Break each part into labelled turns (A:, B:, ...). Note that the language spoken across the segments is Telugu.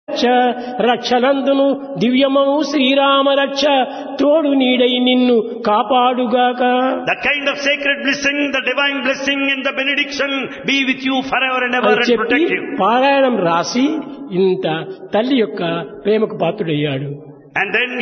A: రక్షలందును దివ్యమౌ శ్రీరామ రక్ష తోడు నీడై నిన్ను కాపాడుగాక.
B: That kind of sacred blessing, the divine blessing and the benediction be with you forever and ever
A: అని
B: and
A: చెప్పి
B: protect you.
A: పారాయణం రాసి ఇంత తల్లి యొక్క ప్రేమకు పాత్రుడయ్యాడు.
B: And then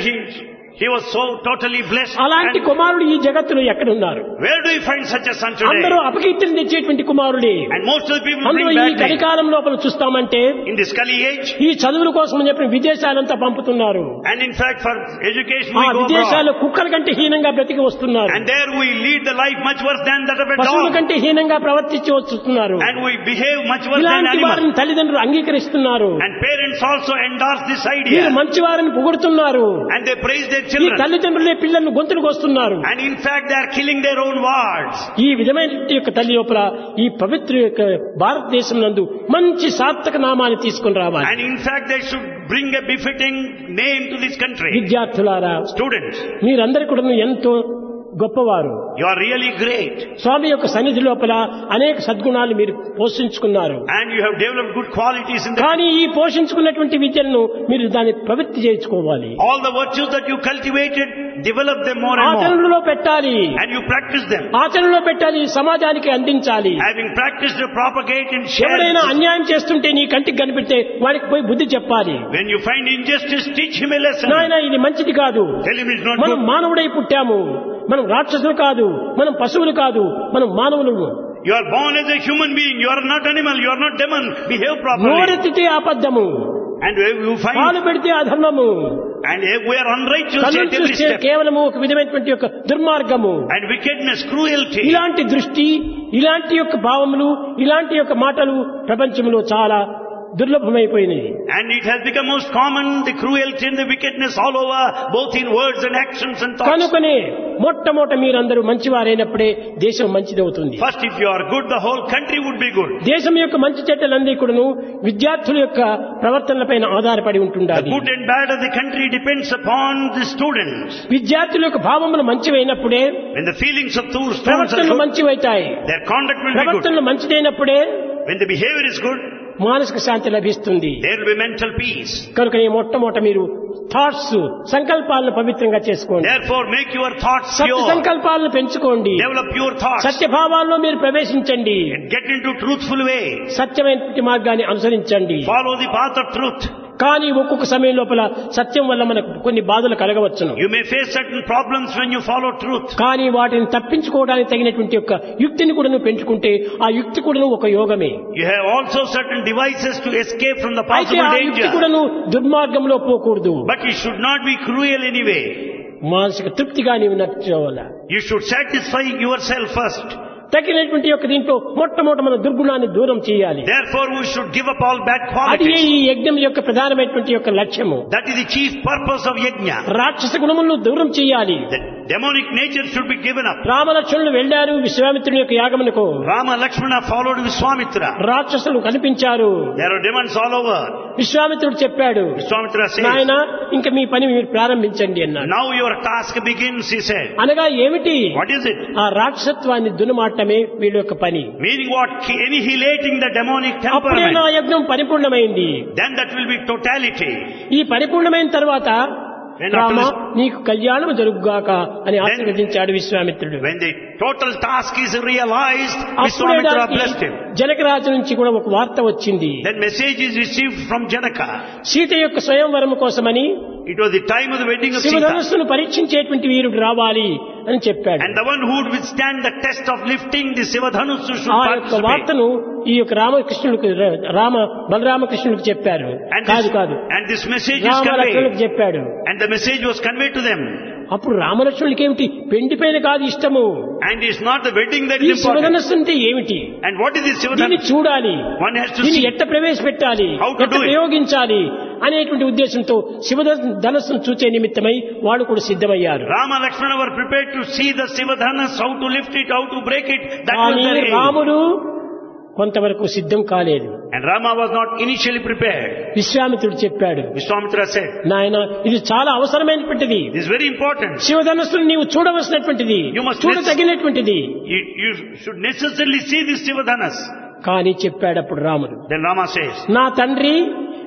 B: he was so totally blessed.
A: అలాంటి కుమారుడు ఈ జగత్తులో ఎక్కడున్నారు?
B: Where do you find such a son today?
A: అందరూ అపకీర్తిని తెచ్చేటువంటి కుమారుడే.
B: And most of the people
A: అందులో
B: bring
A: ఈ
B: bad name.
A: కలికాలం లోపల చూస్తామంటే
B: In this Kali age,
A: ఈ చదువుల కోసం చెప్పిన విదేశాలంతా పంపుతున్నారు.
B: and in fact for education
A: ఆ
B: we go
A: విదేశాల్లో
B: abroad.
A: కుక్కల కంటే హీనంగా బ్రతికి వస్తున్నారు.
B: And there we lead the life much worse than that of a
A: పశువుల
B: dog.
A: కంటే హీనంగా ప్రవర్తించి వస్తున్నారు.
B: And we behave much worse than
A: ఇలాంటి వారిని
B: animals.
A: తల్లిదండ్రులు అంగీకరిస్తున్నారు.
B: And parents also endorse this
A: వీరు
B: idea.
A: మంచి వారిని పొగుడుతున్నారు.
B: And they praise their
A: ఈ
B: children.
A: తల్లిదండ్రులే పిల్లలను గొంతులకు వస్తున్నారు.
B: And in fact they are killing their own wards.
A: ఈ విధమైన యొక్క తల్లి లోపల ఈ పవిత్ర యొక్క భారతదేశం నందు మంచి సార్థక నామాన్ని తీసుకుని రావాలి.
B: And in fact they should bring a befitting name to this country.
A: విద్యార్థులారా,
B: Students,
A: మీరందరూ కూడా ఎంతో గొప్పవారు.
B: you are really great.
A: స్వామి యొక్క సన్నిధి లోపల అనేక సద్గుణాలు మీరు పోషించుకున్నారు.
B: And you have developed good qualities in the
A: కానీ ఈ పోషించుకున్నటువంటి విద్యలను మీరు దాన్ని ప్రవృత్తి చేయించుకోవాలి.
B: all the virtues that you cultivated, develop them more and more.
A: ఆచరణలో పెట్టాలి.
B: And you practice them.
A: ఆచరణలో పెట్టాలి, సమాజానికి అందించాలి.
B: Having practiced to propagate and share.
A: ఎవరైనా అన్యాయం చేస్తుంటే నీ కంటికి కనిపెడితే వాడికి పోయి బుద్ధి చెప్పాలి.
B: When you find injustice, teach him a lesson.
A: నాయన ఇది మంచిది కాదు.
B: Tell him it's not
A: మనం
B: good.
A: మానవుడై పుట్టాము. మనం రాక్షసులు కాదు, మనం పశువులు కాదు, మనం మానవులు.
B: You are born as a human being. You are not animal. You are not demon. Behave properly.
A: నోరెత్తితే అబద్ధము,
B: And you
A: పాలు
B: find,
A: పెడితే అధర్మము,
B: and we are unrighteous
A: కళ్ళు
B: at every
A: చూస్తే
B: step.
A: కేవలము ఒక విధమైనటువంటి యొక్క దుర్మార్గము.
B: And wickedness, cruelty.
A: ఇలాంటి దృష్టి, ఇలాంటి యొక్క భావములు, ఇలాంటి యొక్క మాటలు ప్రపంచంలో చాలా దుర్లభమైపోయినాయి.
B: And it has become most common, the cruelty and the wickedness all over, both in words and actions and thoughts.
A: కనుకనే మొట్టమొదట మీరందరూ మంచివారైనప్పుడే దేశం మంచిదవుతుంది.
B: First, if you are good, the whole country would be good.
A: దేశం యొక్క మంచి చెడ్డలన్నీ కూడాను విద్యార్థుల యొక్క ప్రవర్తనలపైన ఆధారపడి
B: The
A: ఉంటుండాలి.
B: good and bad of the country depends upon the students.
A: విద్యార్థుల యొక్క భావములు మంచివైనప్పుడే
B: When the feelings of those students are
A: ప్రవర్తనలు
B: good,
A: మంచివైతాయి.
B: their conduct will be good.
A: ప్రవర్తనలు మంచిదైనప్పుడే
B: When the behavior is good,
A: మానసిక శాంతి లభిస్తుంది.
B: there will be mental peace.
A: కనుక ఈ మొట్టమొదట మీరు థాట్స్, సంకల్పాలను పవిత్రంగా చేసుకోండి.
B: Therefore, make your thoughts
A: Satya
B: pure.
A: సంకల్పాలను పెంచుకోండి.
B: Develop pure thoughts.
A: సత్యభావాల్లో మీరు ప్రవేశించండి.
B: And get into truthful way.
A: సత్యమైన మార్గాన్ని అనుసరించండి.
B: Follow the path of truth.
A: కానీ ఒక్కొక్క సమయం లోపల సత్యం వల్ల మనకు కొన్ని బాధలు కలగవచ్చును.
B: You may face certain problems when you follow truth.
A: కానీ వాటిని తప్పించుకోవడానికి తగినటువంటి యొక్క యుక్తిని కూడా నువ్వు పెంచుకుంటే ఆ యుక్తి కూడా ఒక యోగమే.
B: You have also certain devices to escape from the
A: అయితే
B: possible
A: ఆ యుక్తి
B: danger.
A: కూడా నువ్వు దుర్మార్గంలో పోకూడదు.
B: But it should not be cruel anyway.
A: మానసిక తృప్తిగా నీవు నడుచుకోవాలి.
B: You should satisfy yourself first.
A: తగినటువంటి యొక్క దీంట్లో మొట్టమొదట మన దుర్గుణాన్ని దూరం చేయాలి.
B: Therefore, we should give up all bad
A: అది
B: qualities.
A: ఈ యజ్ఞం యొక్క ప్రధానమైనటువంటి యొక్క లక్ష్యము.
B: That is the chief purpose of yajna.
A: రాక్షస గుణములను దూరం చేయాలి.
B: The demonic nature should be given up.
A: రామలక్ష్మణులు వెళ్లారు విశ్వామిత్రుని యొక్క యాగమునకు.
B: Rama Lakshmana followed Vishwamitra.
A: రాక్షసులు కనిపించారు.
B: There are demons all over.
A: విశ్వామిత్రుడు చెప్పాడు,
B: Vishwamitra says,
A: నాయన ఇంకా మీ పని మీరు ప్రారంభించండి అన్నాడు.
B: now your task begins, he said.
A: అనగా ఏమిటి?
B: What is it?
A: ఆ రాక్షసత్వాన్ని దున్నమాటమే వీళ్ళ యొక్క పని.
B: Meaning what? Annihilating the demonic
A: అప్పుడే నా
B: temperament.
A: యజ్ఞం పరిపూర్ణమైంది.
B: Then that will be totality.
A: ఈ పరిపూర్ణమైన తర్వాత
B: When
A: రామ
B: after this-
A: నీకు కళ్యాణం జరుగుగాక అని ఆశీర్వదించాడు విశ్వామిత్రుడు.
B: When the total task is realized,
A: అప్పుడే
B: Vishwamitra
A: దానికి
B: blessed him.
A: జనకరాజు నుంచి కూడా ఒక వార్త వచ్చింది.
B: Then message is received from Janaka.
A: Sita యొక్క స్వయంవరం కోసమని
B: It was the time of the wedding of Sita.
A: శివధనుస్సును పరీక్షించేటువంటి వీరుడు రావాలి అని చెప్పాడు.
B: And the one who would withstand the test of lifting the Sivadhanussu should
A: ఆ యొక్క
B: participate.
A: వార్తను ఈ యొక్క రామకృష్ణుడికి బలరామకృష్ణుడికి చెప్పారు. కాదు
B: And this message is
A: రామలక్ష్మణుడికి
B: conveyed.
A: చెప్పాడు.
B: And the message was conveyed to them.
A: అప్పుడు రామలక్ష్మణుడికి ఏమిటి? పెండిపైన కాదు ఇష్టము.
B: And it's not the wedding that
A: ఈ
B: is important.
A: శివధనస్సు అంటే ఏమిటి?
B: And what is this
A: దీన్ని
B: Sivadhanussu?
A: చూడాలి,
B: One has to
A: దీన్ని
B: see.
A: ఎట్ట ప్రవేశపెట్టాలి,
B: How to
A: ఎట్ట
B: do it.
A: ప్రయోగించాలి అనేటువంటి ఉద్దేశంతో శివధనస్సును చూచే నిమిత్తమై వాళ్ళు కూడా సిద్ధమయ్యారు.
B: Rama Lakshmana were prepared to see the Sivadhanas, how to lift it, how to break it. That was
A: కానీ
B: their aim.
A: రాముడు కొంతవరకు సిద్ధం కాలేదు.
B: And Rama was not initially prepared.
A: విశ్వామిత్రుడు చెప్పాడు,
B: Vishwamitra said,
A: నాయన ఇది చాలా అవసరమైనటువంటిది.
B: this is very important.
A: శివధనస్సును నీవు చూడవలసినటువంటిది,
B: You must
A: చూడదగినటువంటిది.
B: You should necessarily see this Sivadhanas.
A: కానీ చెప్పాడు అప్పుడు రాముడు,
B: Then Rama says,
A: నా తండ్రి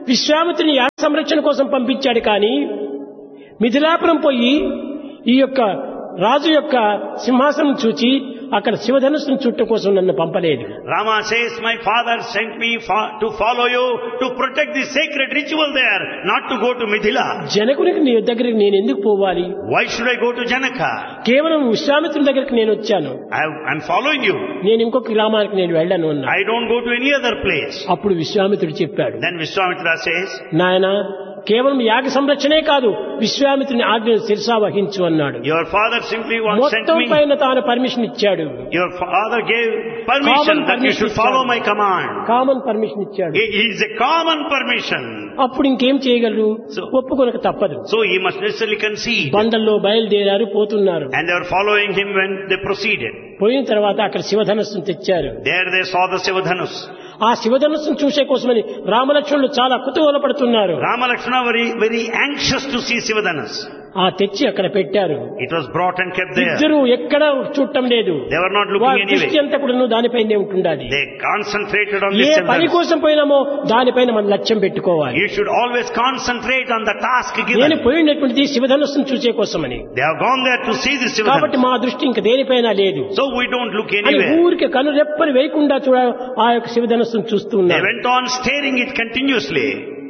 A: విశ్వామిత్రుని యాగ సంరక్షణ కోసం పంపించాడు కానీ మిథిలాపురం పోయి ఈ యొక్క రాజు యొక్క సింహాసనం చూచి అక్కడ శివధనుస్సును చుట్టం కోసం నన్ను పంపలేదు.
B: Rama says, my father sent me to follow you to protect the sacred ritual there, not to go to Mithila.
A: జనకునికి నీ దగ్గరికి నేను ఎందుకు పోవాలి?
B: Why should I go to Janaka?
A: కేవలం విశ్వామిత్రుని దగ్గరికి నేను వచ్చాను.
B: I'm following you.
A: నేను ఇంకొక గ్రామానికి నేను వెళ్ళను అన్నా.
B: I don't go to any other place.
A: అప్పుడు విశ్వామిత్రుడు చెప్పాడు,
B: Then Vishwamitra says,
A: నాయనా కేవలం యాగ సంరక్షణే కాదు విశ్వామిత్రుని ఆజ్ఞను శిరసా వహించు అన్నాడు.
B: your father simply sent
A: మొత్తం
B: me.
A: పైన తాను పర్మిషన్ ఇచ్చాడు.
B: Your father gave permission that you should follow my command.
A: Common permission ఇచ్చాడు.
B: It is a common permission.
A: అప్పుడు ఇంకేం చేయగలరు? ఒప్పుకొనక తప్పదు.
B: So he must necessarily concede.
A: బండల్లో బయలుదేరారు, పోతున్నారు.
B: And they were following him when they proceeded.
A: పోయిన తర్వాత అక్కడ శివధనుస్సును తెచ్చారు.
B: There they saw the Sivadhanus.
A: ఆ శివధనుస్సును చూసే కోసమని రామలక్ష్మణులు చాలా కుతూహలపడుతున్నారు.
B: Rama Lakshmana were very anxious to see Sivadhanus.
A: ఆ తెచ్చి అక్కడ పెట్టారు.
B: It was brought and kept there.
A: ఇద్దరు ఎక్కడ చూడటం లేదు.
B: They were not looking
A: వారి
B: anyway.
A: దృష్టి అంతా కూడా దానిపైనే ఉంటుండాలి.
B: They concentrated on
A: A
B: this
A: పని
B: Sivadhanus.
A: కోసం పోయినామో దానిపైన మనం లక్ష్యం పెట్టుకోవాలి.
B: You should always concentrate on the task
A: నేను
B: given.
A: పోయినటువంటిది శివధనుస్సును చూసే కోసమని.
B: They have gone there to see the
A: కాబట్టి
B: Sivadhanus.
A: మా దృష్టి ఇంక దేనిపైన లేదు.
B: So we don't look
A: అని
B: anywhere.
A: ఊరికి కను రెప్పని వేయకుండా ఆ యొక్క శివధనుస్సును చూస్తూ
B: They
A: ఉన్నారు.
B: went on staring it continuously.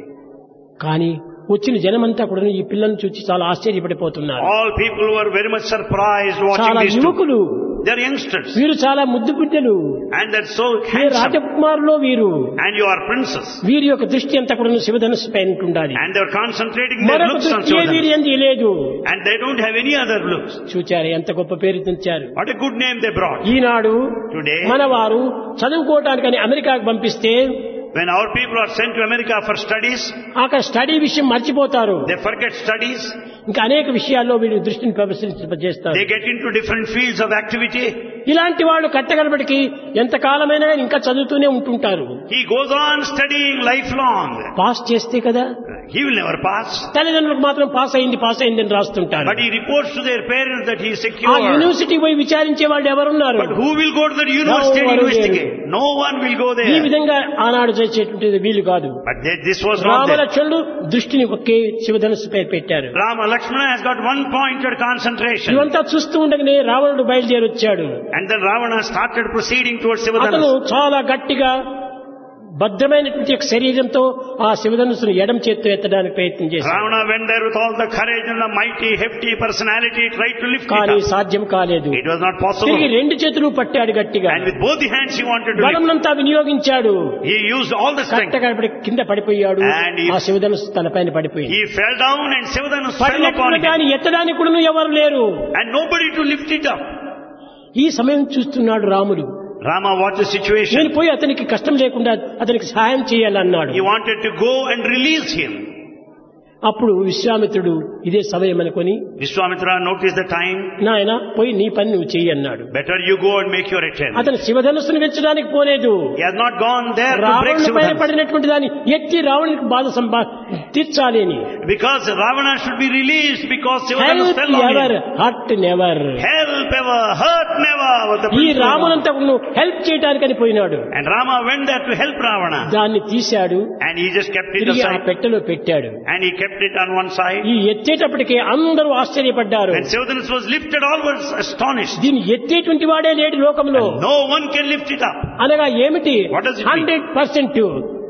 A: కానీ వచ్చిన జనమంతా కూడా ఈ పిల్లల్ని చూసి చాలా ఆశ్చర్యపడిపోతున్నారు.
B: All people were very much surprised watching
A: చాలా
B: these two.
A: యువకులు,
B: They're youngsters.
A: వీరు చాలా ముద్దు బిడ్డలు,
B: And they're so
A: వీరు
B: handsome.
A: రాజకుమారులో వీరు.
B: And you are princess.
A: వీరి యొక్క దృష్టి అంతా కూడా శివధనుస్సు పైన ఉండాలి.
B: And they're concentrating their
A: మరొక
B: looks on
A: దృష్టి వీరి
B: Sivadhanus.
A: ఎందు లేదు.
B: And they don't have any other looks.
A: చూచారు ఎంత గొప్ప పేరు తెచ్చారు.
B: What a good name they brought.
A: Eenadu
B: Today,
A: మన వారు చదువుకోవటానికని అమెరికాకు పంపిస్తే
B: when our people are sent to America for studies,
A: అక్కడ స్టడీ విషయం మర్చిపోతారు.
B: they forget studies.
A: ఇంకా అనేక విషయాల్లో వీరు దృష్టిని ప్రదర్శించేస్తారు.
B: They get into different fields of activity.
A: ఇలాంటి వాళ్ళు కట్టగలబడికి ఎంత కాలమైనా ఇంకా చదువుతూనే ఉంటుంటారు.
B: He goes on studying lifelong.
A: Pass చేస్తే కదా,
B: He will never pass.
A: తల్లిదండ్రులకు మాత్రం పాస్ అయింది అని రాస్తుంటారు.
B: But he reports to their parents that he is
A: ఆ
B: secure.
A: యూనివర్సిటీ పోయి విచారించే వాళ్ళు ఎవరున్నారు?
B: But who will go to the university and investigate? No one will go
A: ఈ
B: there.
A: విధంగా ఆనాడు చేసేటువంటిది వీలు కాదు.
B: But this was not there.
A: రామలక్ష్మణుడు దృష్టిని ఒకే శివధనుస్సు పై పెట్టారు.
B: Rama Lakshmana has got one pointed concentration.
A: ఇవంతా చూస్తూ ఉండగానే రావణుడు బయలుదేరి వచ్చాడు.
B: And then Ravana started proceeding towards
A: అతను
B: Sivadhanus.
A: చాలా గట్టిగా భద్రమైనటువంటి యొక్క శరీరంతో ఆ శివధనుస్సును ఎడం చేత్తో ఎత్తడానికి ప్రయత్నం చేశాడు.
B: Ravana went there with all the courage and the mighty, hefty personality, tried to lift
A: కానీ
B: it up.
A: సాధ్యం కాలేదు.
B: It was not possible.
A: తిరిగి రెండు చేతులు పట్టాడు గట్టిగా.
B: And with both the hands he wanted to lift.
A: బలమంతా వినియోగించాడు.
B: He used all the strength.
A: కట్టగడపడి కింద పడిపోయాడు.
B: And he-
A: ఆ శివధనుస్సు తన పైన పడిపోయింది.
B: He fell down and Sivadhanus fell upon
A: పడినప్పుడు
B: him.
A: దాన్ని ఎత్తడానికి కూడా ఎవరు లేరు.
B: And nobody to lift it up.
A: ఈ సమయం చూస్తున్నాడు రాముడు.
B: Rama watched the
A: నేను
B: situation.
A: పోయి అతనికి కష్టం లేకుండా అతనికి సహాయం చేయాలన్నాడు.
B: He wanted to go and release him.
A: అప్పుడు విశ్వామిత్రుడు ఇదే సమయం అనుకొని,
B: Vishwamitra noticed the time.
A: నాయన పోయి నీ పని నువ్వు చెయ్యి అన్నాడు.
B: Better you go and make your attempt.
A: అతను శివధనుస్సును వెచ్చడానికి పోలేదు.
B: He has not gone there to break
A: రావణుని పైన
B: Sivadhanus.
A: పడినటువంటి దాన్ని ఎత్తి రావణునికి బాధ తీర్చాలి అని.
B: Because Ravana should be released because Sivadhanus
A: help
B: fell on
A: ever
B: him.
A: Hurt never.
B: Help ever, hurt never was the
A: ఈ
B: principle.
A: రామునంతా హెల్ప్ చేయడానికని పోయినాడు.
B: And Rama went there to help Ravana.
A: దాన్ని తీశాడు,
B: And he just kept it
A: తిరిగి ఆ
B: aside.
A: పెట్టెలో పెట్టాడు.
B: And he kept it on one side.
A: ఈ ఎత్తేటప్పటికే అందరూ ఆశ్చర్యపడ్డారు.
B: When Sivadhanus was lifted, all were astonished.
A: దీన్ని ఎత్తేటువంటి వాడే లేడు లోకంలో.
B: No one can lift it up.
A: అనగా ఏమిటి?
B: What does it mean?
A: 100%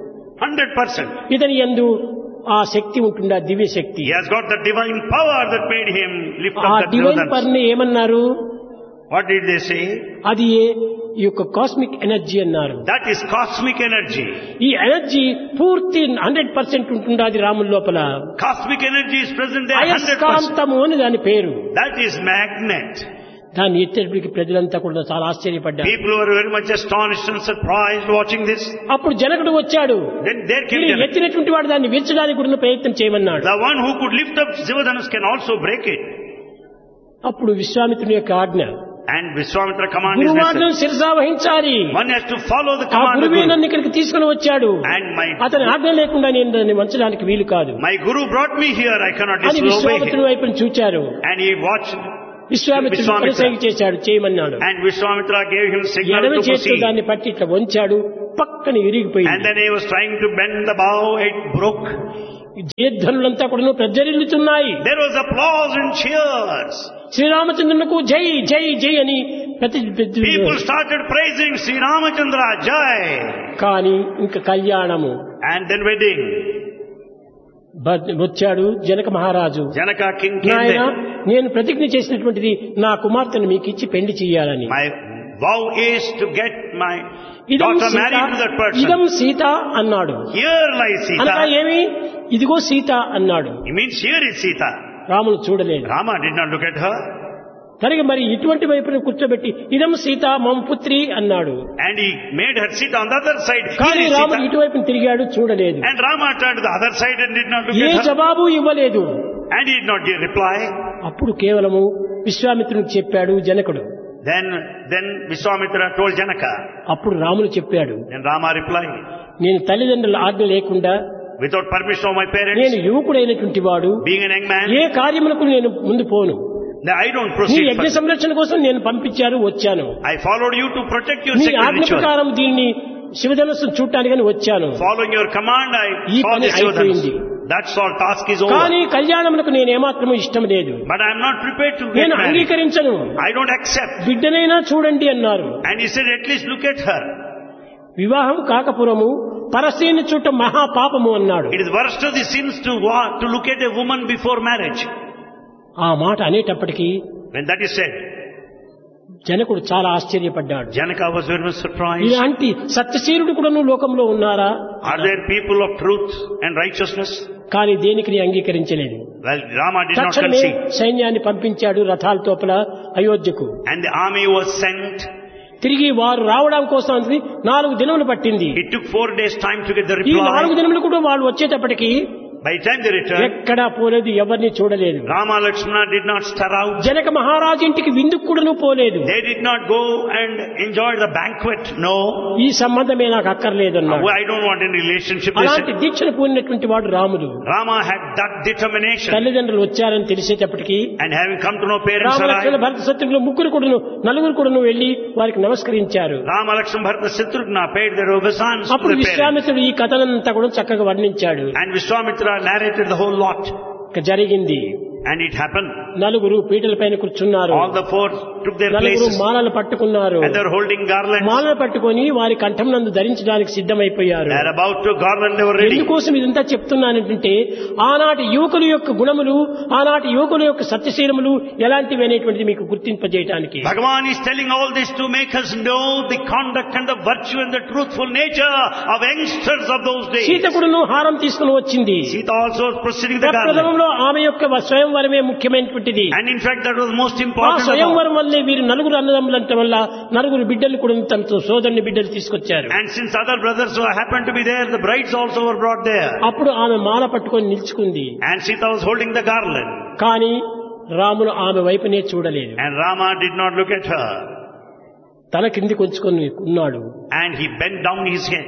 B: 100%.
A: ఇతని యందు ఆ శక్తి ఉంటుందా, దివ్య శక్తి.
B: He has got the divine power that made him lift
A: ఆ
B: up the
A: divine
B: Sivadhanus.
A: Power ని ఏమన్నారు?
B: What did they say?
A: అది ఈ యొక్క కాస్మిక్ ఎనర్జీ అన్నారు.
B: That is cosmic energy.
A: ఈ ఎనర్జీ పూర్తి 100% ఉంటుందా అది రాముల లోపల.
B: Cosmic energy is present there 100%.
A: అయస్కాంతము అని దాని పేరు.
B: That is magnet.
A: దాన్ని ఎత్తేటప్పటికి ప్రజలంతా కూడా చాలా ఆశ్చర్యపడ్డారు.
B: People were very much astonished and surprised watching this.
A: అప్పుడు జనకుడు వచ్చాడు.
B: Then there came
A: వీరు
B: Janaka.
A: ఎత్తినటువంటి వాడు దాన్ని విరచడానికి కూడా ప్రయత్నం చేయమన్నాడు.
B: The one who could lift up Sivadhanus can also break it.
A: అప్పుడు విశ్వామిత్రుని యొక్క ఆజ్ఞ,
B: And Vishwamitra command is
A: గురువాజ్ఞను
B: necessary.
A: శిరసా వహించాలి.
B: One has to follow the
A: ఆ
B: command of
A: గురువే
B: Guru.
A: నన్ను ఇక్కడికి తీసుకుని వచ్చాడు.
B: And
A: అతని ఆజ్ఞ లేకుండా నేను దాన్ని వంచడానికి వీలు కాదు
B: my Guru brought me here. I cannot
A: అని
B: disobey
A: విశ్వామిత్రుని
B: him.
A: వైపుని చూచారు.
B: And he watched.
A: విశ్వామిత్రుడు పరిసైగ చేశాడు, చేయమన్నాడు.
B: And Vishwamitra gave him signal
A: ఎడమ
B: to
A: చేతితో
B: proceed.
A: దాన్ని పట్టి ఇట్లా వంచాడు, పక్కన
B: And
A: విరిగిపోయింది.
B: then he was trying to bend the bow, it broke.
A: జయధ్వనులంతా కూడా ప్రజ్వరిల్లుతున్నాయి.
B: There was applause and cheers.
A: శ్రీరామచంద్రునికి జై జై జై అని
B: People started praising Sri Ramachandra, Jai.
A: కానీ ఇంకా కళ్యాణము.
B: And then wedding.
A: వచ్చాడు జనక మహారాజు.
B: Janaka king came
A: నాయన,
B: there.
A: నేను ప్రతిజ్ఞ చేసినటువంటిది నా కుమార్తెను మీకు ఇచ్చి పెళ్లి చేయాలని.
B: My vow is to get my
A: ఇదం
B: daughter
A: Sita,
B: married to that person.
A: ఇదం సీత అన్నాడు.
B: Here lies
A: అనగా
B: Sita.
A: ఏమి, ఇదిగో సీత అన్నాడు.
B: It means here is Sita.
A: రాముడు చూడలేదు.
B: Rama did not look at her.
A: కనుక మరి ఇటువంటి వైపున కూర్చోబెట్టి ఇదం సీత మమ పుత్రి అన్నాడు.
B: And he made her sit on the other side.
A: కానీ
B: Here is
A: రాముడు
B: Sita.
A: ఇటువైపు తిరిగాడు, చూడలేదు.
B: And Rama turned to the other side and did not look
A: A
B: at her.
A: జవాబు ఇవ్వలేదు.
B: And he did not give reply.
A: అప్పుడు కేవలము విశ్వామిత్రునికి చెప్పాడు జనకుడు.
B: Then Vishwamitra told Janaka.
A: అప్పుడు రాముడు చెప్పాడు,
B: Then Rama replied,
A: నేను తల్లిదండ్రుల ఆజ్ఞ లేకుండా,
B: without permission of my parents,
A: నేను యువకుడైనటువంటి వాడు,
B: being an young man,
A: ఏ కార్యములకు నేను ముందు పోను.
B: I don't
A: నీ
B: proceed
A: యజ్ఞ
B: further.
A: సంరక్షణ కోసం నేను పంపించారు, వచ్చాను.
B: I followed you to protect your
A: నీ
B: sacred
A: ఆజ్ఞ
B: ritual.
A: ప్రకారం దీన్ని శివధనస్సు చూడటానికి వచ్చాను.
B: Following your command, I
A: ఈ
B: saw
A: పని
B: this Shivadhanush.
A: అయిపోయింది.
B: That's all, task is over.
A: కానీ కళ్యాణమునకు నేను ఏమాత్రము ఇష్టం లేదు,
B: But I am not prepared to get
A: నేను
B: married.
A: అంగీకరించను.
B: I don't accept.
A: బిడ్డనైనా చూడండి అన్నారు.
B: And he said, at least look at her.
A: వివాహం కాకపురము పరస్త్రీని చూడటం మహాపాపము అన్నాడు.
B: It is worst of the sins to look at a woman before marriage.
A: ఆ మాట అనేటప్పటికీ
B: When that is said,
A: జనకుడు చాలా ఆశ్చర్యపడ్డాడు.
B: Janaka was very much surprised.
A: ఇలాంటి సత్యశీలుడు కూడా లోకంలో ఉన్నారా?
B: Are there people of truth and righteousness?
A: కానీ దేనికి అంగీకరించలేదు.
B: Well, Rama did not
A: తక్షణమే
B: concede.
A: సైన్యాన్ని పంపించాడు రథాల తోపల అయోధ్యకు.
B: And the army was sent.
A: తిరిగి వారు రావడం కోసం 4 దినములు పట్టింది.
B: It took 4 days time to get the
A: ఈ 4
B: reply.
A: దినములు కూడా వాళ్ళు వచ్చేటప్పటికి
B: By the time they returned,
A: ఎక్కడా పోలేదు, ఎవరిని చూడలేదు.
B: Rama Lakshmana did not stir out.
A: Janaka మహారాజు ఇంటికి విందుకు కూడాను పోలేదు.
B: They did not go and enjoy the banquet. No.
A: ఈ సంబంధమే నాకు అక్కర్లేదన్నాడు.
B: I don't want any relationship. They
A: అలాంటి
B: said.
A: దీక్షను పూనినటువంటి వాడు రాముడు.
B: Rama had that determination.
A: తల్లిదండ్రులు వచ్చారని తెలిసేటప్పటికి
B: And having come to know parents
A: Rama Lakshmana
B: alive,
A: భరత శత్రుఘ్నులు నలుగురు కూడాను వెళ్లి వారికి నమస్కరించారు.
B: Rama Lakshmana Bharata Shatrugna paid their obeisance to
A: అప్పుడు
B: the parents.
A: విశ్వామిత్రుడు ఈ కథనంతా కూడా చక్కగా వర్ణించాడు.
B: And Vishwamitra narrated the whole lot.
A: ఇక జరిగింది.
B: And it happened.
A: నలుగురు పీటల పైన కూర్చున్నారు.
B: All the 4 took their
A: నలుగురు
B: places.
A: మాలలు పట్టుకున్నారు.
B: And they were holding garlands.
A: మాలలు పట్టుకొని వారి కంఠం నందు ధరించడానికి సిద్ధమైపోయారు.
B: They are about to garland, they were ready.
A: ఎందుకోసం ఇదంతా చెప్తున్నానంటే ఆనాటి యువకుల యొక్క గుణములు, ఆనాటి యువకుల యొక్క సత్యశీలములు ఎలాంటివి అనేటువంటిది మీకు గుర్తింపజేయడానికి.
B: Bhagavan is telling all this to make us know the conduct and the virtue and the truthful nature of youngsters of those days.
A: Sita కూడాను హారం తీసుకుని వచ్చింది.
B: Sita also was proceeding the garland.
A: ప్రథమంలో ఆమె యొక్క స్వయంవరమే ముఖ్యమైనటువంటిది.
B: And in fact that was most
A: ఆ
B: important of all.
A: స్వయంవరం వల్లే వీరు నలుగురు అన్నదమ్ములంట వల్ల నలుగురు బిడ్డలు కూడా తమతో సోదరుని బిడ్డలు తీసుకొచ్చారు.
B: And since other brothers who happened to be there, the brides also were brought there.
A: అప్పుడు ఆమె మాల పట్టుకొని నిల్చుకుంది.
B: And Sita was holding the garland.
A: కానీ రాముడు ఆమె వైపునే చూడలేదు.
B: And Rama did not look at her.
A: తల కింది కొంచుకొని ఉన్నాడు.
B: And he bent down his head.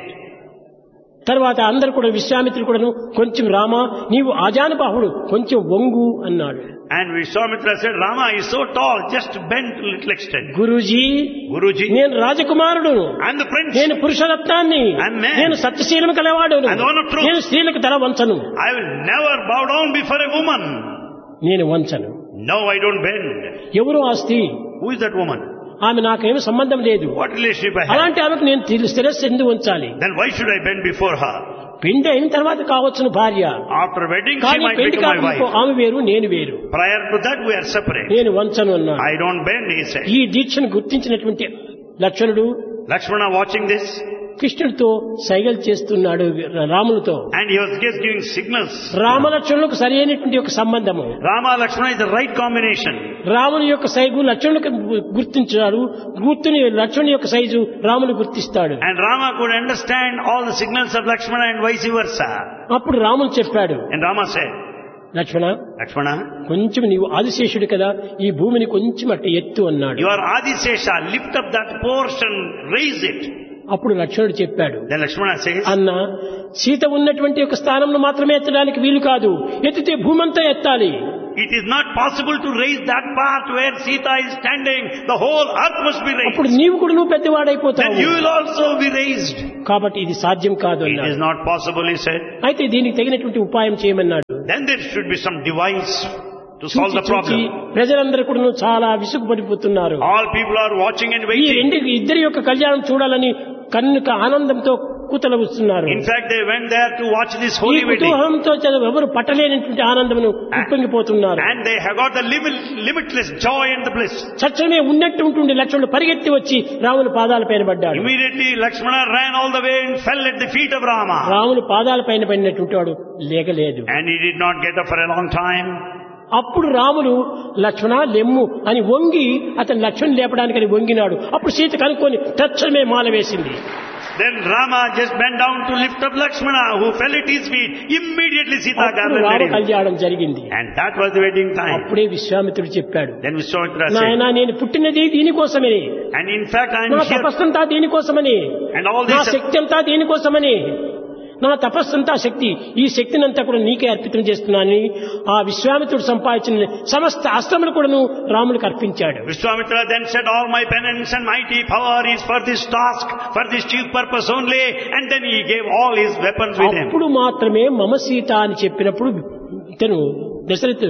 A: తర్వాత అందరు కూడా విశ్వామిత్రుడు కూడాను కొంచెం రామా నీవు ఆజానుబాహుడు, కొంచెం వంగు అన్నాడు.
B: And Vishwamitra said, Rama is so tall, just bend a little extent.
A: Guruji,
B: Guruji,
A: నేను రాజకుమారుడు,
B: I'm the prince.
A: నేను పురుషరత్నాన్ని,
B: I'm man.
A: నేను సత్యశీలము కలవాడు,
B: I'm the one of truth.
A: నేను స్త్రీలకు తల వంచను.
B: I will never bow down before a woman.
A: నేను వంచను.
B: No, I don't bend.
A: ఎవరు ఆ స్త్రీ?
B: Who is that woman?
A: ఆమె నాకేమి సంబంధం లేదు.
B: What relationship I have?
A: అలాంటి ఆమెకు నేను శిరస్సు ఎందుకు వంచాలి?
B: Then why should I bend before her?
A: పెళ్లి అయిన తర్వాత కావచ్చును భార్య,
B: After wedding, she
A: కానీ
B: might
A: పెళ్లి
B: become my
A: కాకుండా
B: wife.
A: ఆమె వేరు నేను వేరు.
B: Prior to that, we are separate.
A: నేను వంచను అన్నాడు.
B: I don't bend, he said.
A: ఈ దీక్షను గుర్తించినటువంటి లక్ష్మణుడు
B: Lakshmana watching this,
A: కృష్ణుడితో సైగలు చేస్తున్నాడు రాములతో.
B: and he was just giving signals.
A: రామలక్ష్మణులకు సరి అయినటువంటి ఒక సంబంధము.
B: Rama Lakshmana is the right combination.
A: రాముని యొక్క సైగు లక్ష్మణునికి గుర్తించాడు, లక్ష్మణుని యొక్క సైజు రాముని గుర్తిస్తాడు.
B: And Rama could understand all the signals of Lakshmana and vice versa.
A: అప్పుడు రాముడు చెప్పాడు,
B: And Rama said,
A: Lakshmana
B: Lakshmana,
A: కొంచెం నీవు ఆదిశేషుడు కదా, ఈ భూమిని కొంచెం అట్ట ఎత్తు అన్నాడు.
B: you are Adisesha, lift up that portion, raise it.
A: అప్పుడు లక్ష్మణుడు చెప్పాడు,
B: Then Lakshmana says,
A: అన్న సీత ఉన్నటువంటి ఒక స్థానంలో మాత్రమే ఎత్తడానికి వీలు కాదు, ఎత్తితే భూమంతా ఎత్తాలి.
B: It is not possible to raise that part where Sita is standing. The whole earth must be
A: అప్పుడు
B: raised.
A: నీవు కూడా నువ్వు
B: Then
A: పెద్దవాడైపోతావు.
B: you will also be raised.
A: కాబట్టి ఇది సాధ్యం కాదు
B: It is
A: అన్నాడు.
B: not possible, he said.
A: అయితే దీనికి తగినటువంటి ఉపాయం చేయమన్నాడు.
B: Then there should be some device to solve
A: చూచి
B: the
A: చూచి
B: problem.
A: ప్రజలందరూ కూడా చాలా విసుగుపడిపోతున్నారు.
B: All people are watching and
A: ఈ
B: waiting.
A: ఇద్దరి యొక్క కళ్యాణం చూడాలని కన్నుక ఆనందంతో కూతలవుస్తున్నారు.
B: In fact, they went there to watch this
A: ఈ
B: holy wedding.
A: కుతూహలంతో ఎవరు పట్టలేనటువంటి ఆనందమును ఉప్పొంగిపోతున్నారు.
B: And they have got the limitless joy and the bliss.
A: చచ్చమే ఉన్నట్టు ఉంటుండే లక్ష్మణుడు పరిగెత్తి వచ్చి రాముని పాదాల పైన పడ్డాడు.
B: Immediately Lakshmana ran all the way and fell at the feet of Rama.
A: రాముని పాదాల పైన పడినటువంటి వాడు లేగలేదు.
B: And he did not get up for a long time.
A: అప్పుడు రాముడు లక్ష్మణ లెమ్ము అని వంగి అతను లక్ష్మణ్ లేపడానికని వంగినాడు. అప్పుడు సీత కనుక్కొని తక్షణమే మాల వేసింది.
B: Then Rama just bent down to lift up Lakshmana, who fell at his feet. Immediately Sita
A: అప్పుడు రామ
B: garlanded him.
A: కళ్యాణం జరిగింది.
B: And that was the wedding time.
A: అప్పుడే విశ్వామిత్రుడు చెప్పాడు,
B: Then Vishwamitra said,
A: నాయనా నేను పుట్టినది దీనికోసమని,
B: and in fact I am
A: నా
B: here,
A: తపస్సంతా దీనికోసమని,
B: and all
A: నా
B: this,
A: శక్తి అంతా దీనికోసమని, నా తపస్సంతా శక్తి ఈ శక్తినంతా కూడా నీకే అర్పితం చేస్తున్నానని ఆ విశ్వామిత్రుడు సంపాదించిన సమస్త అస్త్రములు కూడాను రాముడికి అర్పించాడు.
B: Vishwamitra then said, all my penance and mighty power is for this task, for this chief purpose only, and then he gave all his weapons with him.
A: అప్పుడు మాత్రమే మమ సీత అని చెప్పినప్పుడు ఇతను దశరథ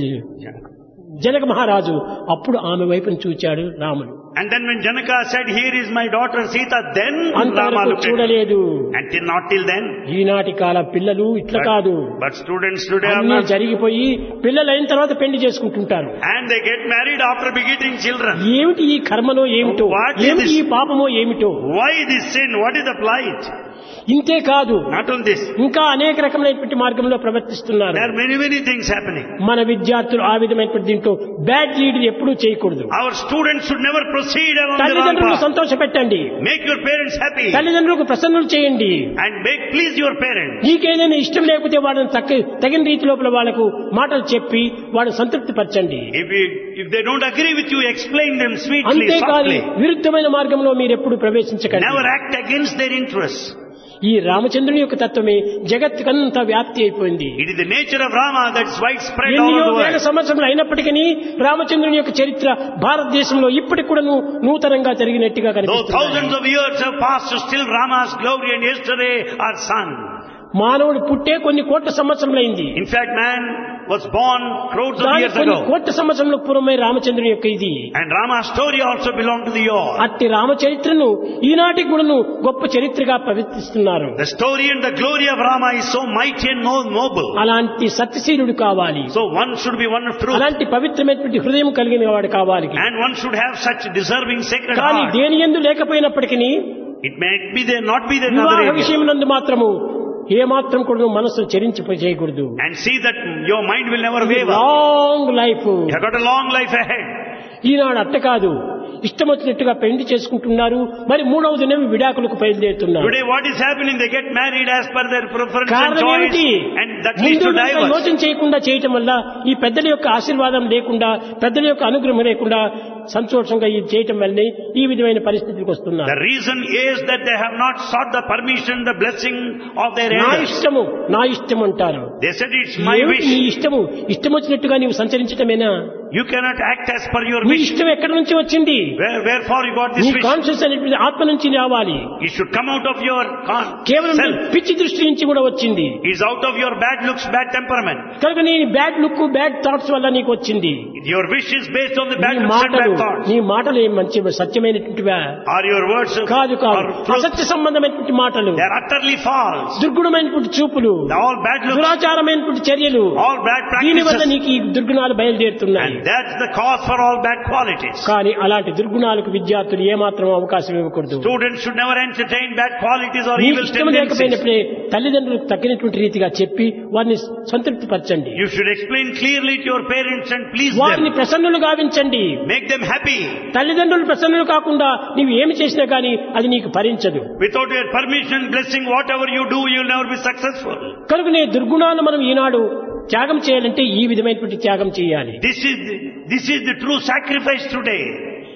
A: జనక మహారాజు అప్పుడు ఆమె వైపును చూచాడు రాముడు.
B: And then when Janaka said, here is my daughter Sita, then Rama
A: అంతవరకు
B: looked at him.
A: చూడలేదు.
B: And not till then.
A: ఈనాటి కాల పిల్లలు ఇట్లా కాదు.
B: But students today are
A: అన్నీ
B: not.
A: జరిగిపోయి పిల్లలు అయిన తర్వాత పెళ్లి చేసుకుంటుంటారు.
B: And they get married after begetting children.
A: ఏమిటి ఈ కర్మలో ఏమిటో,
B: What is
A: ఏమిటి
B: this?
A: ఈ పాపమో ఏమిటో.
B: Why this sin? What is the plight?
A: ఇంతే కాదు,
B: Not only this.
A: ఇంకా అనేక రకమైనటువంటి మార్గంలో ప్రవర్తిస్తున్నారు.
B: There are many things happening.
A: మన విద్యార్థులు ఆ విధమైనటువంటి దీంట్లో బ్యాడ్ లీడ్ ఎప్పుడూ చేయకూడదు.
B: Our students should never proceed along the wrong
A: తల్లిదండ్రులకు
B: path.
A: సంతోష పెట్టండి,
B: Make your parents happy.
A: తల్లిదండ్రులకు ప్రసన్నులు చేయండి.
B: And please your parents.
A: నీకేదైనా ఇష్టం లేకపోతే వాళ్ళని తగిన రీతి లోపల వాళ్ళకు మాటలు చెప్పి వాళ్ళని సంతృప్తి పరచండి.
B: If they don't agree with you, explain them sweetly,
A: అంతేకాని
B: softly.
A: విరుద్ధమైన మార్గంలో మీరు ఎప్పుడు ప్రవేశించకండి.
B: Never act against their interests.
A: ఈ రామచంద్రుని యొక్క తత్వమే జగత్తుకంతా వ్యాప్తి అయిపోయింది.
B: It is the nature of Rama that's widespread all
A: ఎన్నో
B: over the
A: వేల
B: world.
A: సంవత్సరాలు అయినప్పటికీ రామచంద్రుని యొక్క చరిత్ర భారతదేశంలో ఇప్పటికి కూడా నూతనంగా జరిగినట్టుగా
B: Though
A: కనిపిస్తుంది.
B: thousands of years have passed, still Rama's glory and yesterday are sung.
A: మానవుడు పుట్టే కొన్ని కోట్ల సంవత్సరములైంది.
B: In fact, man was born crores of
A: దాని
B: years
A: కొన్ని
B: ago.
A: కోట్ల సంవత్సరంలో పూర్వమే రామచంద్రుని యొక్క ఇది.
B: And Rama's story also belonged to the yore.
A: అట్టి రామచరిత్రను ఈనాటికి కూడాను గొప్ప చరిత్రగా ప్రవర్తిస్తున్నారు.
B: The story and the glory of Rama is so mighty and noble.
A: అలాంటి సత్యశీలుడు కావాలి,
B: So one should be one of truth.
A: అలాంటి పవిత్రమైనటువంటి హృదయం కలిగిన వాడు కావాలి.
B: And one should have such deserving sacred
A: కానీ
B: heart.
A: దేని యందు లేకపోయినప్పటికీ
B: It may be there, not be there in
A: వివాహ
B: other areas.
A: విషయం నందు మాత్రము ఏమాత్రం కూడా మనసు చరించి చేయకూడదు.
B: And see that your mind will never waver.
A: Long life.
B: You have got a long life ahead.
A: ఈనాడు అట్ట కాదు, ఇష్టం వచ్చినట్టుగా పెళ్లి చేసుకుంటున్నారు, మరి మూడవ దినం విడాకులకు బయలుదేరుతున్నారు.
B: Today what is happening? They get married as per their preference and
A: కారణం
B: choice,
A: ఏమిటి?
B: and that leads
A: ముందు
B: to divorce.
A: యోచన చేయకుండా చేయటం వల్ల, ఈ పెద్దల యొక్క ఆశీర్వాదం లేకుండా, పెద్దల యొక్క అనుగ్రహం లేకుండా సంతోషంగా ఇది చేయటం వల్లనే ఈ విధమైన పరిస్థితికి వస్తున్నారు.
B: The reason is that they have not sought the permission, the blessing of their
A: నా
B: elders.
A: ఇష్టము నా ఇష్టం అంటారు.
B: They said it's my
A: ఏమిటి నీ
B: wish.
A: ఇష్టము? ఇష్టం వచ్చినట్టుగా నీవు సంచరించటమేనా?
B: You cannot act as per your
A: నీ
B: wish.
A: ఇష్టం ఎక్కడి నుంచి వచ్చింది?
B: Wherefore you got
A: నీ
B: this wish?
A: కాన్షియస్ అనేటువంటి ఆత్మ నుంచి రావాలి.
B: It should come out of your
A: కేవలం నీ
B: self.
A: పిచ్చి దృష్టి నుంచి కూడా వచ్చింది.
B: It's out of your bad looks, bad temperament.
A: కనుక నీ బ్యాడ్ లుక్ బ్యాడ్ థాట్స్ వల్ల నీకు వచ్చింది.
B: Your wish is based on the bad
A: నీ
B: looks and
A: మాటలు
B: bad thoughts.
A: నీ మాటలు ఏం మంచి సత్యమైనటువంటివా?
B: Are your words
A: కాదు కాదు,
B: are truth?
A: అసత్య సంబంధమైనటువంటి మాటలు,
B: They are utterly false.
A: దుర్గుణమైనటువంటి చూపులు,
B: All bad looks,
A: దురాచారమైనటువంటి చర్యలు,
B: all bad
A: దీని వల్ల
B: practices.
A: నీకు ఈ దుర్గుణాలు బయలుదేరుతున్నాయి.
B: And that's the cause for all bad qualities.
A: కానీ అలాంటి దుర్గుణాలకు విద్యార్థులు ఏమాత్రం అవకాశం ఇవ్వకూడదు.
B: Students should never entertain bad qualities or
A: నీకు
B: evil
A: ఇష్టం
B: tendencies.
A: లేకపోయినప్పుడే తల్లిదండ్రులకు తగినటువంటి రీతిగా చెప్పి వారిని సంతృప్తి పరచండి.
B: You should explain clearly to your parents and please
A: వారిని
B: them.
A: ప్రసన్నులు గావించండి.
B: Make them happy.
A: తల్లిదండ్రులు ప్రసన్నులు కాకుండా నీవు ఏమి చేసినా కానీ అది నీకు భరించదు.
B: Without your permission, blessing, whatever you do, you'll never be successful.
A: కనుక నీ దుర్గుణాలను మనం ఈనాడు త్యాగం చేయాలంటే ఈ విధమైనటువంటి త్యాగం చేయాలి.
B: This is the true sacrifice today.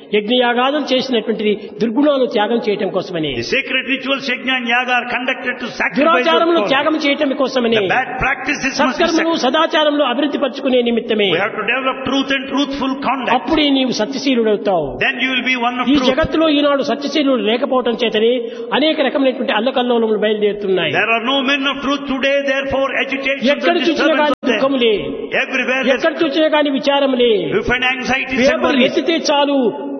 A: యజ్ఞయాగాదులు చేసినటువంటిది దుర్గుణాలను త్యాగం చేయటం కోసమని,
B: The sacred rituals, yajna and yaga, are conducted to sacrifice
A: దురాచారములను
B: those
A: త్యాగం చేయటం కోసమని,
B: The bad practices must be
A: సత్కర్మలు సదాచారంలో అభివృద్ధి పరచుకునే నిమిత్తమే.
B: We have to develop truth and truthful conduct.
A: అప్పుడే నీవు సత్యశీలుడవుతావు.
B: Then you will be one of
A: ఈ
B: truth.
A: జగత్తులో ఈనాడు సత్యశీలుడు లేకపోవటం చేతనే అనేక రకమైనటువంటి అల్లకల్లోలములు బయలుదేరుతున్నాయి.
B: There are no men of truth today, therefore agitations
A: ఎక్కడ
B: and
A: చూసినా
B: disturbance
A: కానీ
B: of them.
A: దుఃఖములే,
B: Everywhere
A: ఎక్కడ చూసినా కానీ విచారములే.
B: you find anxieties and
A: paper
B: worries.
A: ఎత్తితే చాలు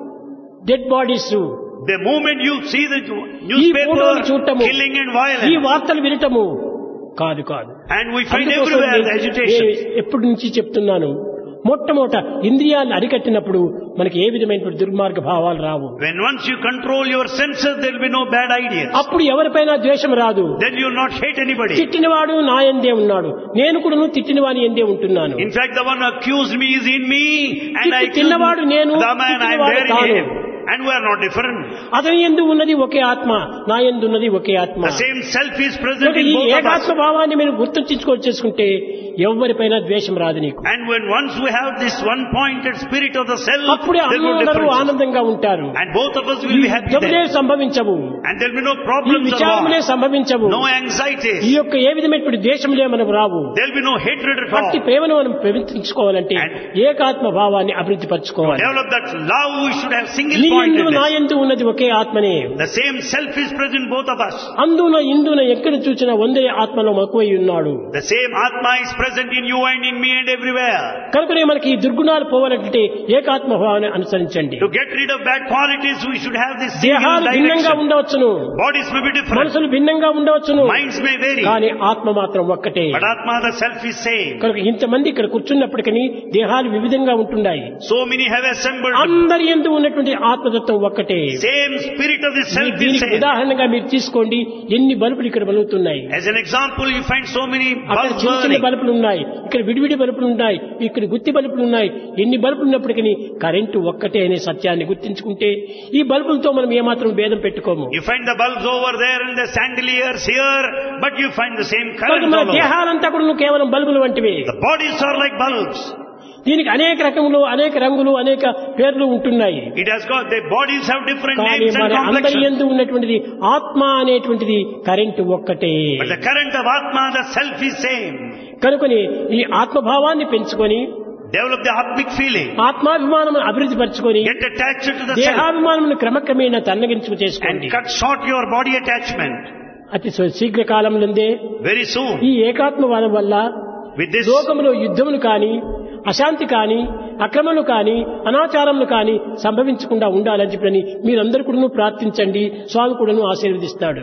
A: dead bodies,
B: The moment you see the
A: ఈ
B: newspaper,
A: ఫోటోలు చూడటము,
B: killing and
A: ఈ
B: violence,
A: వార్తలు వినటము కాదు కాదు.
B: and we find
A: అందుకోసం
B: everywhere the
A: నేను
B: agitation.
A: ఎప్పటి నుంచి చెప్తున్నాను, మొట్టమొదట ఇంద్రియాలను అరికట్టినప్పుడు మనకి ఏ విధమైనటువంటి దుర్మార్గ భావాలు రావు.
B: When once you control your senses, there will be no bad ideas.
A: అప్పుడు ఎవరిపైనా ద్వేషం రాదు.
B: Then you will not hate anybody.
A: తిట్టినవాడు నా యందే ఉన్నాడు, నేను కూడా తిట్టినవాని యందే ఉంటున్నాను.
B: In fact, the one who accused me is in me, and I accuse
A: తిన్నవాడు నేను,
B: the man I am
A: తిట్టినవాడు
B: there in
A: తాను.
B: him. And we are not different.
A: అతని యందు ఉన్నది ఒకే ఆత్మ, నా యందు ఉన్నది ఒకే ఆత్మ.
B: The same self is present in
A: ఈ
B: both of us.
A: ఏకాత్మ భావాన్ని మీరు గుర్తుంచుకోవచ్చుకుంటే ఎవరిపైన ద్వేషం రాదు నీకు.
B: And when once we have this one-pointed spirit of the self,
A: అప్పుడే
B: there will be
A: అందరూ
B: difference.
A: ఆనందంగా ఉంటారు.
B: And both of us will be happy
A: యుద్ధములే
B: then.
A: సంభవించవు,
B: And there will be no
A: ఈ
B: problems at
A: విచారములే
B: all.
A: సంభవించవు,
B: No anxieties.
A: ఈ యొక్క ఏ విధమైనటువంటి ద్వేషములే మనకు రావు.
B: There will be no hatred at all.
A: భక్తి ప్రేమను మనం పెంచుకోవాలంటే ఏకాత్మ భావాన్ని అభివృద్ధి పరచుకోవాలి.
B: Develop that love, we should have
A: నీ యందు
B: single-pointedness.
A: నా యందు ఉన్నది ఒకే ఆత్మనే.
B: The same self is present in both of us.
A: అందున ఇందున ఎక్కడ చూసినా వందే ఆత్మలో మక్కువై ఉన్నాడు.
B: The same Atma is present in you and in me and everywhere.
A: కనుకనే మనకి ఈ దుర్గుణాలు పోవాలంటే ఏకాత్మ భావాన్ని అనుసరించండి.
B: To get rid of bad qualities, we should have this single
A: దేహాలు భిన్నంగా
B: direction.
A: ఉండవచ్చును,
B: Bodies may be different.
A: మనసులు భిన్నంగా ఉండవచ్చును,
B: Minds may vary.
A: కానీ ఆత్మ మాత్రం ఒక్కటే.
B: But Atma, the self, is same.
A: కనుక ఇంతమంది ఇక్కడ కూర్చున్నప్పటికీ దేహాలు వివిధంగా ఉంటున్నాయి.
B: So many have assembled.
A: అందరి యందు ఉన్నటువంటి ఆత్మతత్వం ఒక్కటే.
B: Same spirit of the self is
A: దీనికి
B: same.
A: ఉదాహరణగా మీరు తీసుకోండి, ఎన్ని బల్బులు ఇక్కడ బలుగుతున్నాయి.
B: As an example, you find so many
A: అక్కడ
B: bulbs
A: చిన్న చిన్న
B: burning.
A: బల్బులు ఉన్నాయి, ఇక్కడ విడివిడి బల్బులు ఉన్నాయి, ఇక్కడ గుత్తి బల్బులు ఉన్నాయి. ఎన్ని బల్బులు ఉన్నప్పటికీ కరెంటు ఒక్కటే అనే సత్యాన్ని గుర్తించుకుంటే ఈ బల్బులతో మనం ఏమాత్రం భేదం పెట్టుకోము.
B: You find the bulbs over there and the chandeliers here, but you find the same current
A: మన
B: all over.
A: దేహాలంతా కూడా కేవలం బల్బులు వంటివి.
B: The bodies are like bulbs.
A: దీనికి అనేక రకములు, అనేక రంగులు, అనేక పేర్లు ఉంటున్నాయి.
B: It has got, the bodies have different
A: కానీ
B: names and
A: మన అందరి
B: complexions.
A: యందు ఉన్నటువంటిది ఆత్మ అనేటువంటిది కరెంటు ఒక్కటే.
B: But the current of Atma, the self, is same.
A: కనుకొని ఈ ఆత్మభావాన్ని పెంచుకొని
B: Develop the Atmic feeling.
A: ఆత్మాభిమానం అభివృద్ధి పరచుకొని
B: Get attached to the self
A: దేహాభిమానమును క్రమక్రమేణా తన్నగించుకు
B: and
A: చేసుకోండి.
B: cut short your body attachment.
A: అతి శీఘ్రకాలంలోందే
B: Very soon.
A: ఈ ఏకాత్మవాదం వల్ల
B: With this,
A: లోకంలో యుద్ధములు కానీ, అశాంతి కానీ, అక్రమలు కానీ, అనాచారములు కానీ సంభవించకుండా ఉండాలని చెప్పని మీరందరూ కూడా ప్రార్థించండి. స్వామి కూడాను ఆశీర్వదిస్తాడు.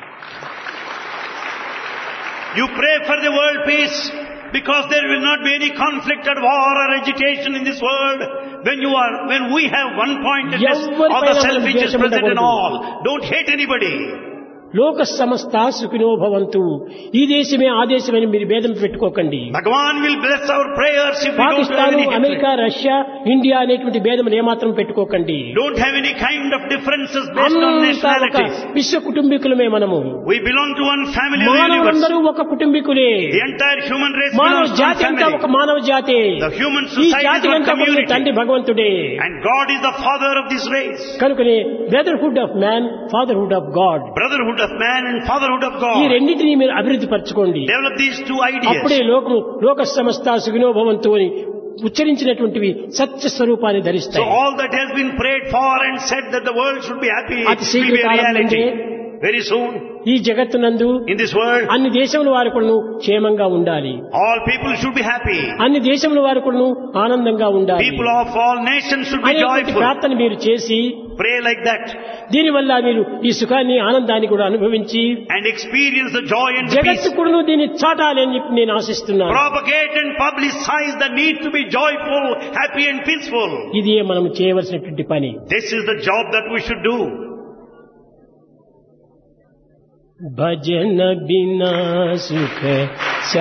B: you pray for the world peace, because there will not be any conflict or war or agitation in this world. When we have one-pointedness of the self which is present in all. Don't hate anybody.
A: లోక సమస్త సుఖినో భవంతు. ఈ దేశమే ఆ దేశమని మీరు భేదం పెట్టుకోకండి.
B: Bhagavan will bless our prayers if we don't have
A: Pakistan,
B: any
A: America,
B: hatred.
A: Russia, India అనేటువంటి భేదములు ఏమాత్రం పెట్టుకోకండి.
B: Don't have any kind of differences based on
A: అంతా ఒక
B: nationalities.
A: విశ్వ కుటుంబీకులమే మనము.
B: We belong to one family of the universe.
A: మానవులందరూ ఒక కుటుంబీకులే.
B: The entire human race
A: మానవ
B: belongs to one
A: జాతి అంతా ఒక
B: family.
A: మానవ జాతే.
B: The human
A: ఈ
B: society is
A: జాతి
B: one
A: అంతా
B: community.
A: తండ్రి భగవంతుడే.
B: And God is the father of this race.
A: కనుకనే brotherhood of man, fatherhood of God,
B: Brotherhood of man and fatherhood of
A: ఈ
B: God.
A: రెండింటినీ మీరు అభివృద్ధి పరచుకోండి.
B: Develop these two
A: అప్పుడే
B: ideas.
A: లోక సమస్త సుఖినో భవంతు అని ఉచ్చరించినటువంటివి సత్య స్వరూపాన్ని
B: So
A: ధరిస్తాయి.
B: all that has been prayed for and said that the world should be happy
A: అతి
B: will be a reality.
A: శీఘ్రకాలంలోనే
B: Very soon,
A: ఈ జగత్తునందు
B: in this world,
A: అన్ని దేశముల వారు కూడాను క్షేమంగా ఉండాలి.
B: all people should be happy.
A: అన్ని దేశముల వారు కూడాను ఆనందంగా ఉండాలి.
B: People of all nations should be
A: అనేటువంటి
B: joyful.
A: ప్రార్థన మీరు చేసి
B: Pray like that
A: దీనివల్ల మీరు ఈ సుఖాన్ని, ఆనందాన్ని కూడా అనుభవించి
B: and experience the joy and the
A: జగత్తు
B: peace.
A: కూడాను దీన్ని చాటాలి అని చెప్పి నేను ఆశిస్తున్నాను.
B: Propagate and publicize the need to be joyful, happy and peaceful.
A: ఇదే మనం చేయవలసినటువంటి పని.
B: This is the job that we should do.
A: భజన బినా సుఖ